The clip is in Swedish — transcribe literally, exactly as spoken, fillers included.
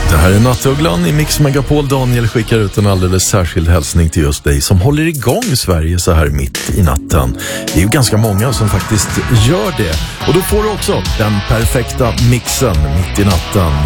Det här är Nattugglan i Mix Megapol. Daniel skickar ut en alldeles särskild hälsning till just dig som håller igång Sverige så här mitt i natten. Det är ju ganska många som faktiskt gör det. Och då får du också den perfekta mixen mitt i natten